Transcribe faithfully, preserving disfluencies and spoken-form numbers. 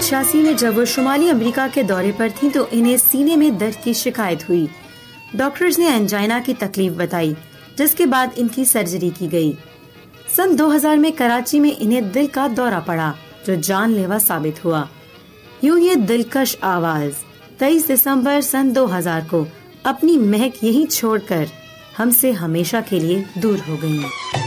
छियासी में जब वो शुमाली अमेरिका के दौरे पर थीं तो इन्हें सीने में दर्द की शिकायत हुई। डॉक्टर्स ने एंजाइना की तकलीफ बताई, जिसके बाद इनकी सर्जरी की गई। सन दो हज़ार में कराची में इन्हें दिल का दौरा पड़ा, जो जानलेवा साबित हुआ। यूं ये दिलकश आवाज तेईस दिसंबर सन दो हज़ार को अपनी महक यहीं छोड़कर हमसे हमेशा के लिए दूर हो गईं।